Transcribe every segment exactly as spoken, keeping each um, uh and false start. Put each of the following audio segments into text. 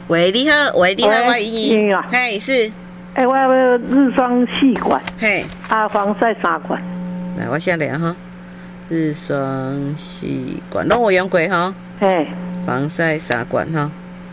喂，你好，喂，你好，我依依，嘿，是， 哎，我要日霜细管， 嘿， 啊，防晒三管。 来，我写了哈，日霜细管，拢有用过哈， 嘿， 防晒三管哈。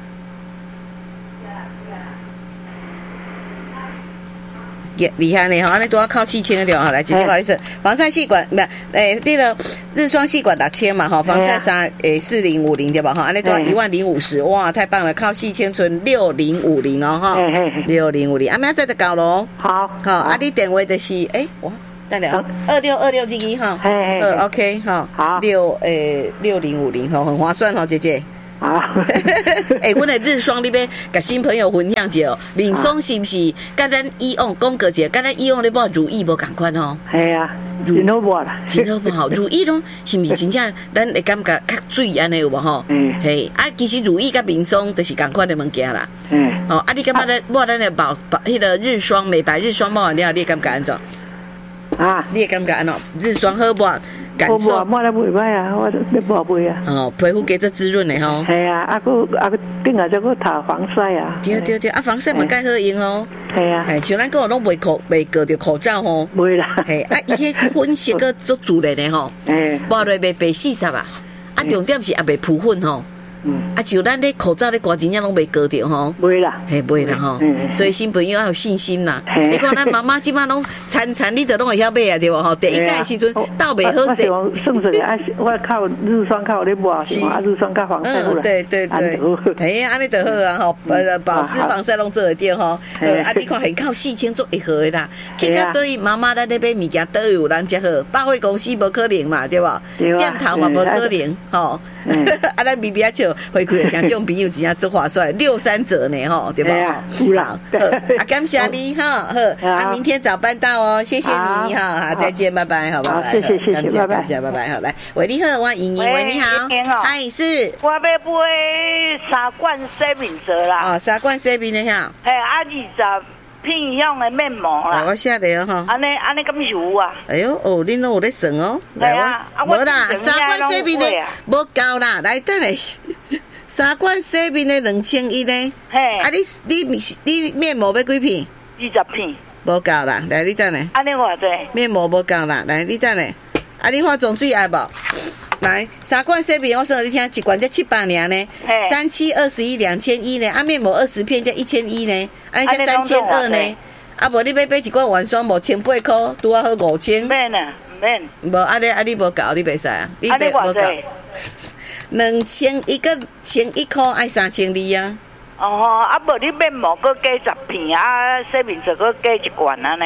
厉害呢哈，那都要靠四千的对哈，来，姐姐不好意思，防晒细管不，诶，对了，日霜细管六千嘛哈，防晒三诶四零五零对吧哈，那都要一万零五十，哇，太棒了，靠四千存六零五零哦哈，六零五零，啊，明仔载就到咯， 好， 好，啊，你电话就是诶，哇，等下二六二六这个哈，呃 ，OK 哈，好，六诶六零五零哈，很划算哈，姐姐。 啊， 哎，阮的日霜你要甲新朋友分享一下哦，面霜是不是？甲咱以往讲过一下，甲咱以往咧抹如意无共款哦。 系啊，真好抹啦， 真好抹。如意拢是毋是真正咱会感觉较水安尼有无吼？嗯。嘿，啊，其实如意甲面霜就是共款的物件啦。嗯。哦，啊，你感觉咱抹咱的保保迄个日霜美白日霜抹完了，你感觉安怎？啊，你会感觉安怎？日霜好抹？感受我抹了袂歹啊，我你抹袂啊。 哦，皮肤加做滋润的吼。 系啊，啊个啊个顶下再个擦防晒啊。 对对对，啊防晒嘛介好用哦。 系啊， 哎，像咱个拢袂口袂隔着口罩吼。 袂啦。 嘿，啊伊迄粉色个足自然的吼。哎。抹落袂白死煞啊，啊重点是也袂浮粉吼。嗯，啊，像咱咧口罩咧挂真正拢袂割着吼， 袂啦， 嘿，袂啦吼，所以新朋友要有信心啦。你看咱妈妈即摆拢餐餐你都拢会晓买啊，对无吼？第一届时阵倒袂好势。 我算算啊，我靠日霜靠咧抹，啊日霜靠防晒好啦。 对对对，哎呀，安尼就好啊吼，呃，保湿防晒拢做会着吼。呃，啊，你看很靠四千做会好的啦。其实对于妈妈咱咧买物件都有人才好，百货公司无可能嘛，对无？店头嘛无可能吼。啊，咱比比啊笑。回馈听众朋友真正足划算，六三折呢吼，对吧？好，啊，感谢你哈，好，啊，明天早班到哦，谢谢你哈，好，再见，拜拜，好，拜拜， 谢谢谢谢，拜拜， 感谢，拜拜，好，来，喂，你好，我莹莹，喂，你好，嗨，是， 我要买三罐洗面泽啦， 哦，三罐洗面的哈， 嘿，啊，二十。偏向的面膜啦， 我写了哈。 安尼安尼咁油啊！ 哎呦哦，恁拢有咧算哦。 来啊， 无啦，三罐洗面的无够啦，来等下，三罐洗面的两千一呢。嘿，啊你你你面膜要几片？ 二十片。 无够啦，来你等下。 安尼偌济？ 面膜无够啦，来你等下。啊你化妆水爱无？来，三罐洗面，我说你听，一罐才七百年呢，三七二十一两千一呢，啊面膜二十片才一千一呢，啊你才三千二呢，啊无你要买一罐晚霜无千八块，拄啊好五千。 免啊，免。 无啊你啊你无够，你袂使啊，你袂无够。两千一个千一块，爱三千二啊。 哦，啊无你面膜搁加十片啊，洗面就搁加一罐啊呢。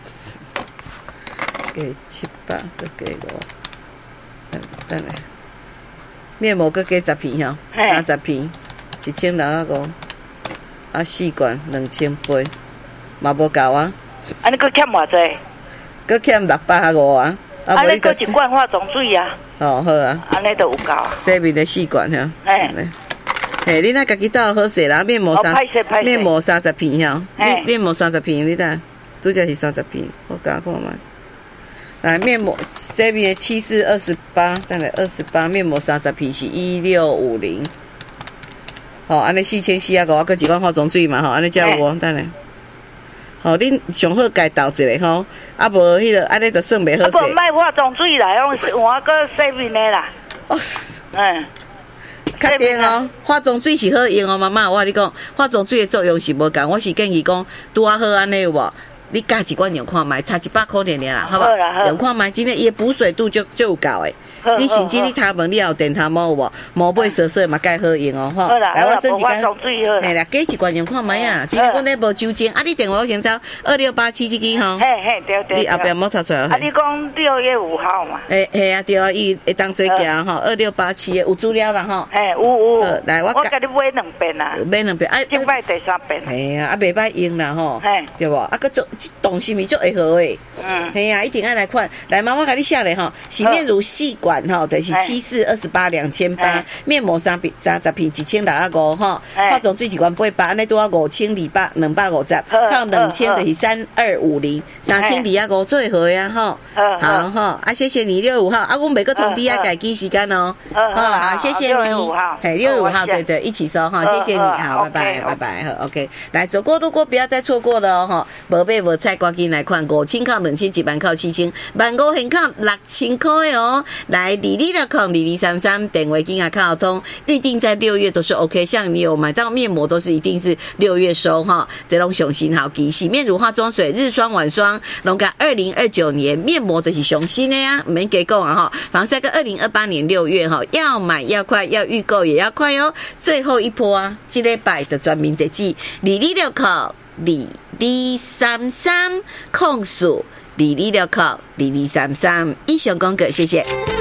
加七百，搁加五。等下，面膜搁加十片吼，三十片，一千六啊五，啊四罐两千八，嘛无够啊。 啊，你搁欠偌济？ 搁欠六百五啊。 啊，你搁一罐化妆水啊？ 哦，好啊。 安尼就有够。 洗面的四罐哈。嘿，嘿，你那家己倒好势啦，面膜三，面膜三十片哈，面面膜三十片，你睇，拄则是三十片，我加看卖。来面膜这边七四二十八，再来二十八面膜三十片是一六五零，好，安尼四千四啊五，搁一罐化妆水嘛，吼，安尼叫我，等下，好，恁上好家倒一个吼，啊无迄个安尼就算袂好势。 啊，无卖化妆水啦，用换个洗面的啦。哦， 嗯，确定哦，化妆水是好用哦，妈妈，我跟你讲，化妆水的作用是无共，我是建议讲拄啊好安尼有无？你加一罐用看卖，差一百块尔尔啦，好不好？用看卖，真诶，伊补水度就就有够诶。你甚至你头毛你也有电头毛有无？毛尾色色嘛，介好用哦，吼。来，我算一罐，嘿啦，加一罐用看卖啊。其实阮咧无纠正，啊，你电话我先找二六八七这支吼。 嘿嘿，对对。 你后壁莫读出来。 啊，你讲六月五号嘛？ 诶嘿啊，对啊，伊会当做行吼，二六八七有资料啦吼。 嘿，有有。 来，我我甲你买两遍啦。 买两遍，啊， 今摆第三遍。 嘿啊，啊，袂歹用啦吼。嘿，对无？啊，佮做动是咪做会好诶？嗯。嘿啊，一定爱来看。来，妈妈甲你写咧吼，洗面乳细管。 款哈，就是七四二十八两千八，面膜三片三十片一千六啊五哈，化妆水一罐八百，安尼多啊五千二百两百五十，靠两千就是三二五零，三千二啊五最好呀哈。好哈，啊谢谢你六月五号，啊我每个通知啊改期时间哦。好，谢谢你。六月五号，嘿，六月五号，对对，一起收哈，谢谢你，好，拜拜，拜拜，好 ，OK， 来走过路过不要再错过了哦哈，无买无菜赶紧来看五千靠两千一万靠七千，万五现靠六千块哦，来二二六空二二三三电话金啊靠通，预定在六月都是 OK， 像你有买到面膜都是一定是六月收哈，这种熊心好机，洗面乳、化妆水、日霜、晚霜，拢甲二零二九年面膜的是熊心的呀，没给够啊哈，防晒个二零二八年六月哈，要买要快，要预购也要快哦，最后一波啊，这礼拜的全民日记，二二六空二二三三控诉二二六空二二三三，以上广告，谢谢。